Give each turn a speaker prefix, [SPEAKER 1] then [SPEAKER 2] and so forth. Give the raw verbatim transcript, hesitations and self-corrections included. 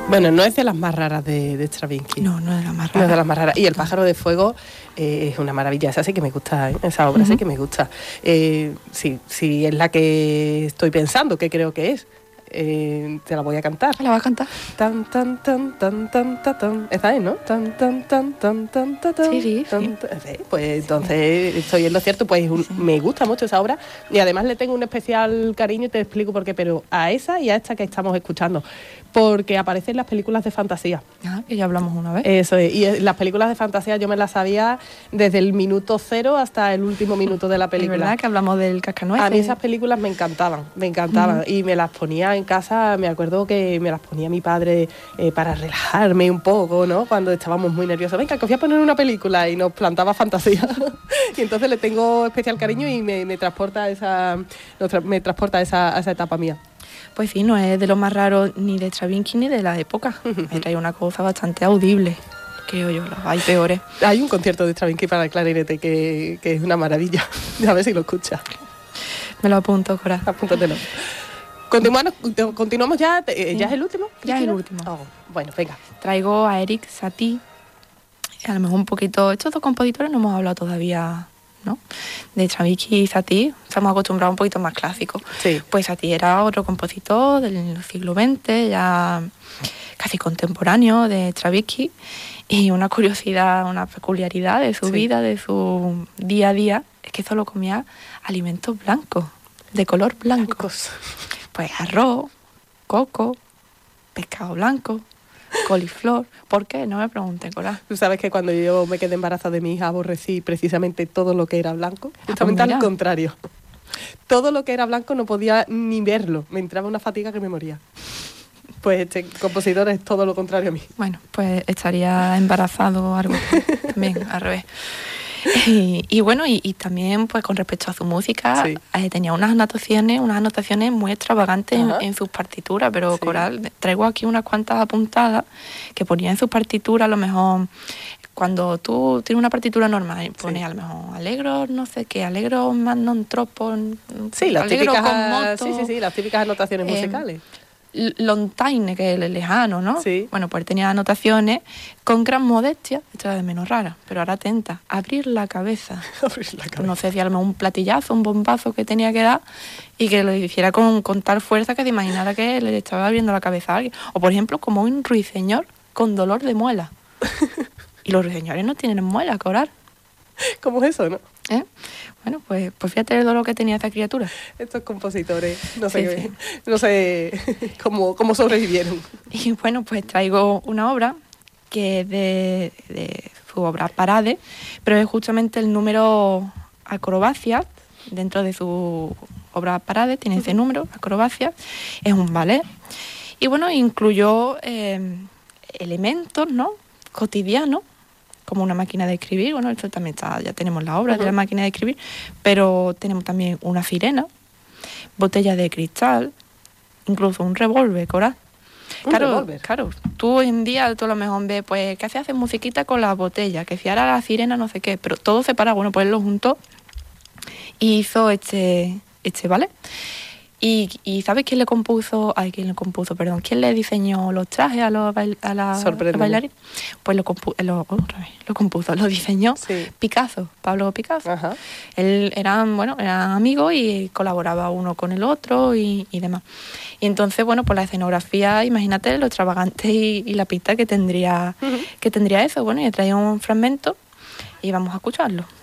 [SPEAKER 1] Bueno, no es de las más raras de, de Stravinsky.
[SPEAKER 2] No, no es de las más raras.
[SPEAKER 1] No es de las más raras. Y El pájaro de fuego eh, es una maravilla. Esa sí que me gusta, ¿eh? Esa obra uh-huh. sí que me gusta. Eh, sí, sí, es la que estoy pensando, que creo que es. Eh, te la voy a cantar.
[SPEAKER 2] ¿La vas a cantar?
[SPEAKER 1] Tan, tan, tan, tan, tan, tan, tan. Esa es, ¿no? Tan, tan, tan, tan, tan, tan, tan.
[SPEAKER 2] Sí, sí,
[SPEAKER 1] tan,
[SPEAKER 2] sí.
[SPEAKER 1] tan. Sí, pues entonces estoy en lo cierto, pues un, sí. me gusta mucho esa obra y además le tengo un especial cariño y te explico por qué, pero a esa y a esta que estamos escuchando, porque aparece en las películas de fantasía.
[SPEAKER 2] Ah, que ya hablamos una vez.
[SPEAKER 1] Eso es, y las películas de fantasía yo me las sabía desde el minuto cero hasta el último minuto de la película.
[SPEAKER 2] Es verdad que hablamos del Cascanueces.
[SPEAKER 1] A mí esas películas me encantaban, me encantaban, uh-huh. y me las ponía en casa, me acuerdo que me las ponía mi padre eh, para relajarme un poco, ¿no? Cuando estábamos muy nerviosos. Venga, que os voy a poner una película y nos plantaba fantasía. Y entonces le tengo especial cariño y me, me transporta a esa, me transporta a esa, a esa etapa mía.
[SPEAKER 2] Pues sí, no es de lo más raro ni de Stravinsky ni de la época. Me trae una cosa bastante audible, creo yo, hay peores.
[SPEAKER 1] Hay un concierto de Stravinsky para el clarinete que, que es una maravilla. A ver si lo escuchas.
[SPEAKER 2] Me lo apunto, Cora.
[SPEAKER 1] Apúntatelo. Continuamos, continuamos ya, ¿ya sí. es el último?
[SPEAKER 2] Ya es el último.
[SPEAKER 1] Oh, bueno, venga.
[SPEAKER 2] Traigo a Erik Satie, a lo mejor un poquito, estos dos compositores no hemos hablado todavía, ¿no? De Stravinsky y Satie, estamos acostumbrados a un poquito más clásicos.
[SPEAKER 1] Sí.
[SPEAKER 2] Pues Satie era otro compositor del siglo veinte, ya casi contemporáneo de Stravinsky, y una curiosidad, una peculiaridad de su sí. vida, de su día a día, es que solo comía alimentos blancos, de color blanco.
[SPEAKER 1] Blancos.
[SPEAKER 2] Pues arroz, coco, pescado blanco, coliflor. ¿Por qué? No me pregunten, Cora.
[SPEAKER 1] Tú sabes que cuando yo me quedé embarazada de mi hija aborrecí precisamente todo lo que era blanco. Justamente ah, pues al contrario. Todo lo que era blanco no podía ni verlo. Me entraba una fatiga que me moría. Pues este compositor es todo lo contrario a mí.
[SPEAKER 2] Bueno, pues estaría embarazado o algo también, al revés. Y, y bueno, y, y también pues con respecto a su música, sí. eh, tenía unas anotaciones, unas anotaciones muy extravagantes en, en sus partituras, pero sí. Coral, traigo aquí unas cuantas apuntadas que ponía en sus partituras, a lo mejor cuando tú tienes una partitura normal, pones sí. a lo mejor alegro, no sé qué, alegro non troppo,
[SPEAKER 1] sí, las
[SPEAKER 2] alegro
[SPEAKER 1] típicas,
[SPEAKER 2] con moto,
[SPEAKER 1] sí, sí, sí, las típicas anotaciones eh, musicales.
[SPEAKER 2] Lontane, que es lejano, ¿no?
[SPEAKER 1] Sí.
[SPEAKER 2] Bueno, pues él tenía anotaciones con gran modestia, esta es menos rara, pero ahora atenta, abrir la cabeza.
[SPEAKER 1] Abrir la cabeza.
[SPEAKER 2] No sé si a lo mejor un platillazo, un bombazo que tenía que dar y que lo hiciera con, con tal fuerza que se imaginara que le estaba abriendo la cabeza a alguien. O por ejemplo, como un ruiseñor con dolor de muela. Y los ruiseñores no tienen muela, Coral.
[SPEAKER 1] ¿Cómo es eso, no?
[SPEAKER 2] ¿Eh? Bueno, pues, pues fíjate el dolor que tenía esta criatura.
[SPEAKER 1] Estos compositores, no sé,
[SPEAKER 2] sí, sí.
[SPEAKER 1] no sé cómo, cómo sobrevivieron.
[SPEAKER 2] Y bueno, pues traigo una obra que es de, de su obra Parade, pero es justamente el número Acrobacias, dentro de su obra Parade, tiene ese número, Acrobacias, es un ballet. Y bueno, incluyó eh, elementos, ¿no?, cotidianos, como una máquina de escribir. Bueno, esto también está, ya tenemos la obra uh-huh. de la máquina de escribir, pero tenemos también una sirena, botella de cristal, incluso un revólver, Coral.
[SPEAKER 1] ¿Un
[SPEAKER 2] claro,
[SPEAKER 1] revólver?
[SPEAKER 2] Claro, tú hoy en día tú a lo mejor ves, pues, que se hace musiquita con la botella, que si ahora la sirena no sé qué, pero todo separado. Bueno, pues él lo juntó y hizo este, este ¿vale? Y, y ¿sabes quién le compuso? Ay, quién le compuso, perdón. ¿Quién le diseñó los trajes a los bail, a la a bailarines? Pues lo, compu, lo, oh, lo compuso, lo diseñó sí. Picasso, Pablo Picasso.
[SPEAKER 1] Ajá.
[SPEAKER 2] Él eran, bueno, eran amigos y colaboraba uno con el otro y, y demás. Y entonces, bueno, pues la escenografía, imagínate lo extravagante y, y la pista que tendría, uh-huh. que tendría eso. Bueno, y traía un fragmento y vamos a escucharlo.